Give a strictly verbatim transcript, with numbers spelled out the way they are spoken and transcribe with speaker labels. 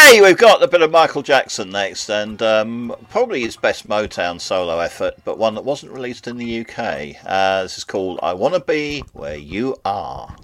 Speaker 1: Okay, we've got a bit of Michael Jackson next, and um, probably his best Motown solo effort, but one that wasn't released in the U K. Uh, this is called I Wanna Be Where You Are.